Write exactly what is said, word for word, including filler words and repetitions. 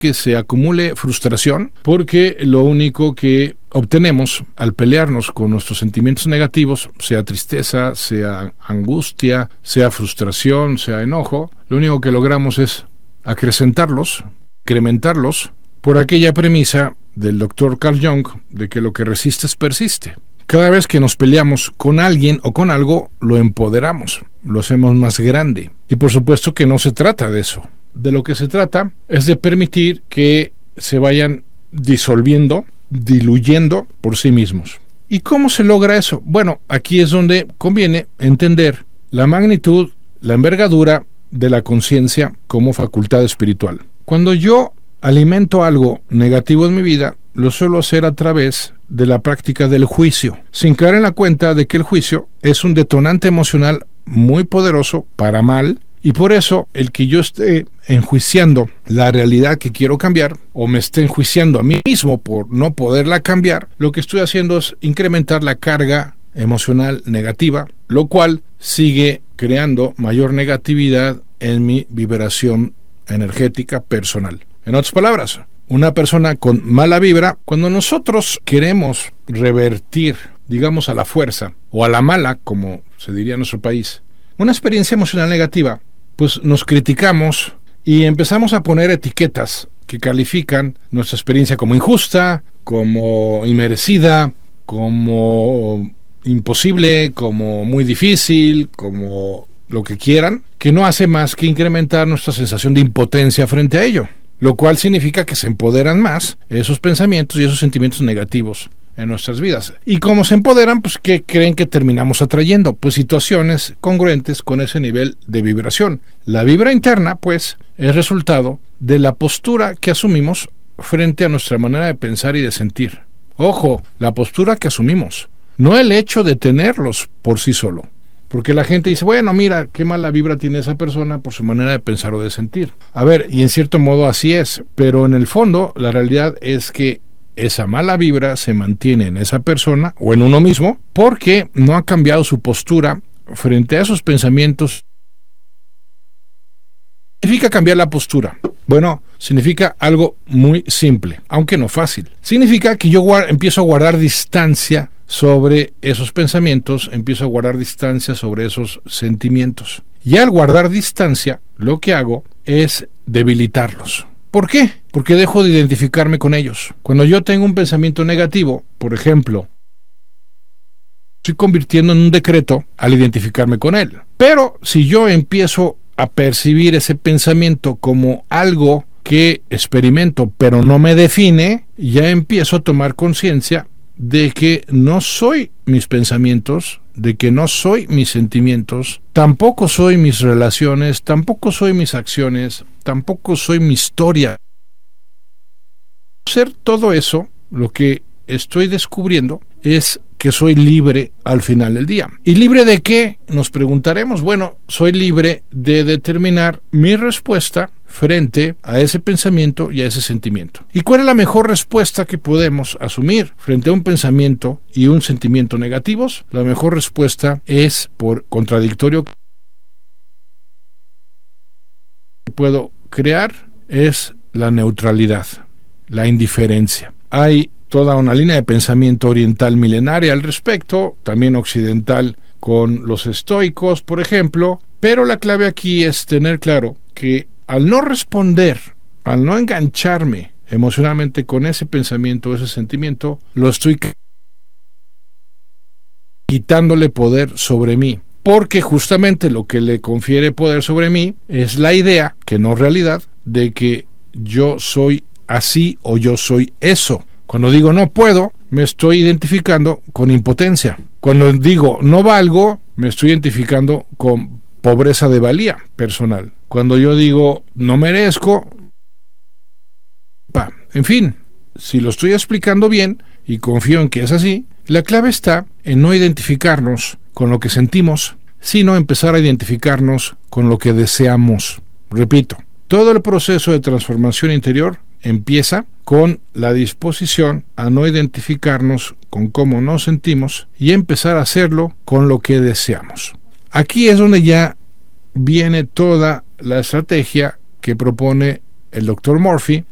que se acumule frustración, porque lo único que obtenemos al pelearnos con nuestros sentimientos negativos, sea tristeza, sea angustia, sea frustración, sea enojo, lo único que logramos es acrecentarlos, incrementarlos, por aquella premisa del doctor Carl Jung de que lo que resistes persiste. Cada vez que nos peleamos con alguien o con algo, lo empoderamos, lo hacemos más grande. Y por supuesto que no se trata de eso. De lo que se trata es de permitir que se vayan disolviendo, diluyendo por sí mismos. ¿Y cómo se logra eso? Bueno, aquí es donde conviene entender la magnitud, la envergadura de la conciencia como facultad espiritual. Cuando yo alimento algo negativo en mi vida, lo suelo hacer a través de la práctica del juicio, sin caer en la cuenta de que el juicio es un detonante emocional muy poderoso para mal, y por eso el que yo esté enjuiciando la realidad que quiero cambiar, o me esté enjuiciando a mí mismo por no poderla cambiar, lo que estoy haciendo es incrementar la carga emocional negativa, lo cual sigue creando mayor negatividad en mi vibración energética personal. En otras palabras, una persona con mala vibra, cuando nosotros queremos revertir, digamos a la fuerza, o a la mala, como se diría en nuestro país, una experiencia emocional negativa, pues nos criticamos y empezamos a poner etiquetas que califican nuestra experiencia como injusta, como inmerecida, como imposible, como muy difícil, como lo que quieran, que no hace más que incrementar nuestra sensación de impotencia frente a ello, lo cual significa que se empoderan más esos pensamientos y esos sentimientos negativos en nuestras vidas. Y como se empoderan, pues ¿qué creen que terminamos atrayendo? Pues situaciones congruentes con ese nivel de vibración. La vibra interna, pues, es resultado de la postura que asumimos frente a nuestra manera de pensar y de sentir. Ojo, la postura que asumimos, no el hecho de tenerlos por sí solo. Porque la gente dice, bueno, mira, qué mala vibra tiene esa persona por su manera de pensar o de sentir. A ver, y en cierto modo así es, pero en el fondo la realidad es que esa mala vibra se mantiene en esa persona o en uno mismo porque no ha cambiado su postura frente a esos pensamientos. ¿Qué significa cambiar la postura? Bueno, significa algo muy simple, aunque no fácil. Significa que yo guard- empiezo a guardar distancia sobre esos pensamientos, empiezo a guardar distancia sobre esos sentimientos. Y al guardar distancia, lo que hago es debilitarlos. ¿Por qué? Porque dejo de identificarme con ellos. Cuando yo tengo un pensamiento negativo, por ejemplo, estoy convirtiendo en un decreto al identificarme con él. Pero si yo empiezo a percibir ese pensamiento como algo que experimento, pero no me define, ya empiezo a tomar conciencia de que no soy mis pensamientos, de que no soy mis sentimientos, tampoco soy mis relaciones, tampoco soy mis acciones, tampoco soy mi historia. Ser todo eso, lo que estoy descubriendo es que soy libre al final del día. ¿Y libre de qué? Nos preguntaremos. Bueno, soy libre de determinar mi respuesta frente a ese pensamiento y a ese sentimiento. ¿Y cuál es la mejor respuesta que podemos asumir frente a un pensamiento y un sentimiento negativos? La mejor respuesta es, por contradictorio que puedo crear, es la neutralidad, la indiferencia. Hay toda una línea de pensamiento oriental milenaria al respecto, también occidental con los estoicos, por ejemplo, pero la clave aquí es tener claro que al no responder, al no engancharme emocionalmente con ese pensamiento, ese sentimiento, lo estoy quitándole poder sobre mí. Porque justamente lo que le confiere poder sobre mí es la idea, que no realidad, de que yo soy así o yo soy eso. Cuando digo no puedo, me estoy identificando con impotencia. Cuando digo no valgo, me estoy identificando con pobreza de valía personal. Cuando yo digo no merezco, pa, en fin, si lo estoy explicando bien y confío en que es así, la clave está en no identificarnos con lo que sentimos, sino empezar a identificarnos con lo que deseamos. Repito, todo el proceso de transformación interior empieza con la disposición a no identificarnos con cómo nos sentimos y empezar a hacerlo con lo que deseamos. Aquí es donde ya viene toda la estrategia que propone el doctor Murphy